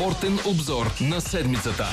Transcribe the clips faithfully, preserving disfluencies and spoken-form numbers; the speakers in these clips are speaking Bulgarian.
Спортен обзор на седмицата.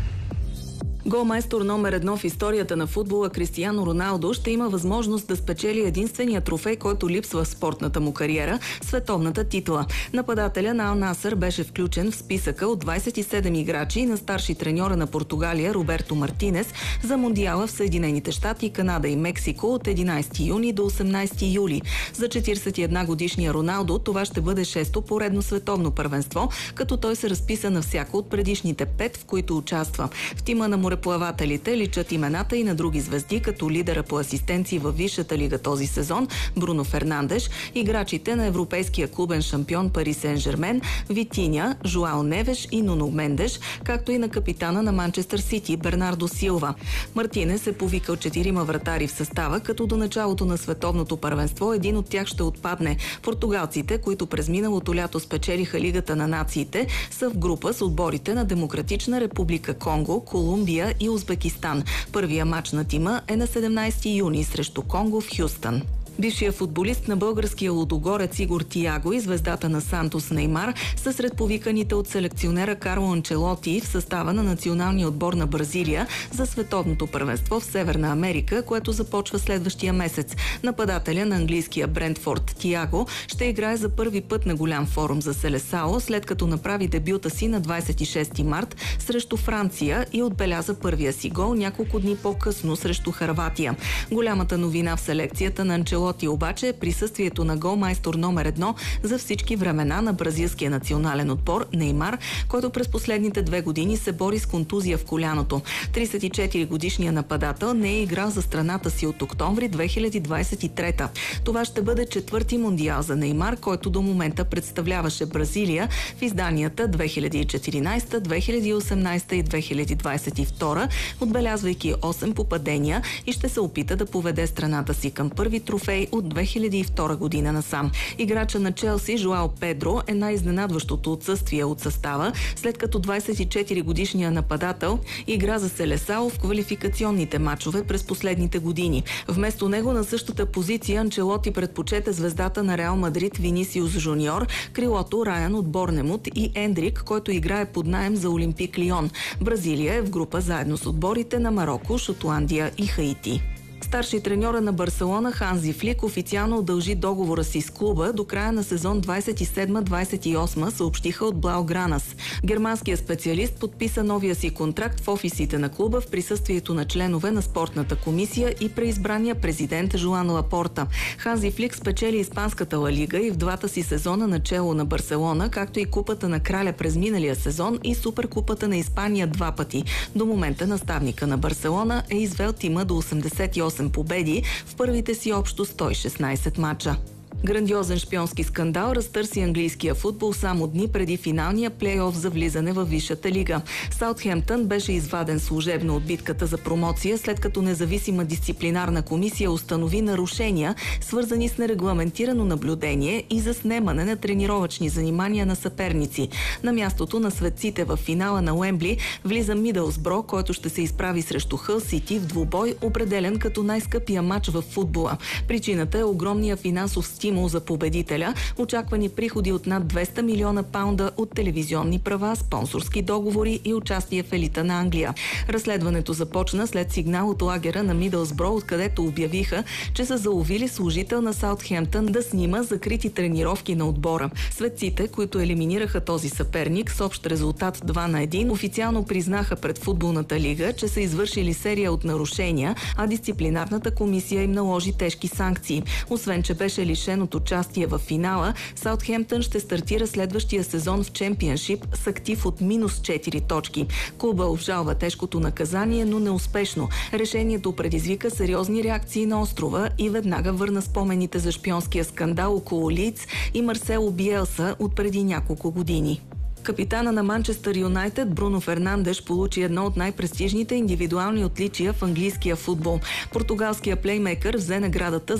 Голмайстор номер едно в историята на футбола Кристиано Роналдо ще има възможност да спечели единствения трофей, който липсва в спортната му кариера – световната титла. Нападателя на Ал Насър беше включен в списъка от двадесет и седем играчи на старши треньора на Португалия Роберто Мартинес за Мондиала в Съединените щати, Канада и Мексико от единадесети юни до осемнадесети юли. За четиридесет и една годишния Роналдо това ще бъде шесто поредно световно първенство, като той се разписа на всяко от предишните пет, в които участва. В тима на мореплавателите личат имената и на други звезди, като лидера по асистенции във Висшата лига този сезон Бруно Фернандеш, играчите на европейския клубен шампион Пари Сен-Жермен Витиня, Жуао Невеш и Нуно Мендеш, както и на капитана на Манчестър Сити Бернардо Силва. Мартинес е повикал четирима вратари в състава, като до началото на световното първенство един от тях ще отпадне. Португалците, които през миналото лято спечелиха Лигата на нациите, са в група с отборите на Демократична република Конго, Колумбия и Узбекистан. Първия мач на тима е на седемнадесети юни срещу Конго в Хюстън. Бившият футболист на българския лудогорец Игор Тиаго и звездата на Сантос Неймар са сред повиканите от селекционера Карло Анчелоти в състава на националния отбор на Бразилия за световното първенство в Северна Америка, което започва следващия месец. Нападателя на английския Брентфорд Тиаго ще играе за първи път на голям форум за Селесао, след като направи дебюта си на двадесет и шести март срещу Франция и отбеляза първия си гол няколко дни по-късно срещу Хърватия. Голямата новина в селекцията на Анчелоти обаче е присъствието на голмайстор номер едно за всички времена на бразилския национален отбор Неймар, който през последните две години се бори с контузия в коляното. тридесет и четири годишният нападател не е играл за страната си от октомври две хиляди двадесет и трета. Това ще бъде четвърти мондиал за Неймар, който до момента представляваше Бразилия в изданията две хиляди и четиринадесета, две хиляди и осемнадесета и две хиляди двадесет и втора, отбелязвайки осем попадения, и ще се опита да поведе страната си към първи трофей от две хиляди и втора година насам. Играча на Челси Жоао Педро е най-изненадващото отсъствие от състава, след като двадесет и четири годишният нападател игра за Селесао в квалификационните матчове през последните години. Вместо него на същата позиция Анчелоти предпочете звездата на Реал Мадрид Винисиус Жуниор, крилото Райан от Борнемут и Ендрик, който играе под наем за Олимпик Лион. Бразилия е в група заедно с отборите на Мароко, Шотландия и Хаити. Старши треньора на Барселона Ханзи Флик официално удължи договора си с клуба до края на сезон двадесет и седма двадесет и осма, съобщиха от Блаугранас. Германският специалист подписа новия си контракт в офисите на клуба в присъствието на членове на спортната комисия и преизбрания президент Жоан Лапорта. Ханзи Флик спечели Испанската Ла Лига и в двата си сезона начело на Барселона, както и Купата на краля през миналия сезон и Суперкупата на Испания два пъти. До момента наставника на Барселона е извел тима до осемдесет и осем победи в първите си общо сто и шестнадесет мача. Грандиозен шпионски скандал разтърси английския футбол само дни преди финалния плейоф за влизане във Висшата лига. Саутхемптън беше изваден служебно от битката за промоция, след като независима дисциплинарна комисия установи нарушения, свързани с нерегламентирано наблюдение и заснемане на тренировъчни занимания на съперници. На мястото на светците в финала на Уембли влиза Мидълсбро, който ще се изправи срещу Хъл Сити в двубой, определен като най-скъпия матч в футбола. Причината е огромния финансов стимул за победителя, очаквани приходи от над двеста милиона паунда от телевизионни права, спонсорски договори и участие в елита на Англия. Разследването започна след сигнал от лагера на Мидълсбро, откъдето обявиха, че са заловили служител на Саутхемптън да снима закрити тренировки на отбора. Светците, които елиминираха този съперник с общ резултат два на един, официално признаха пред футболната лига, че са извършили серия от нарушения, а дисциплинарната комисия им наложи тежки санкции. Освен че беше лишен от участие в финала, Саутхемптън ще стартира следващия сезон в Чемпионшип с актив от минус четири точки. Клуба обжалва тежкото наказание, но неуспешно. Решението предизвика сериозни реакции на острова и веднага върна спомените за шпионския скандал около Лийдс и Марсело Биелса от преди няколко години. Капитана на Манчестър Юнайтед Бруно Фернандеш получи едно от най-престижните индивидуални отличия в английския футбол. Португалския плеймейкър взе наградата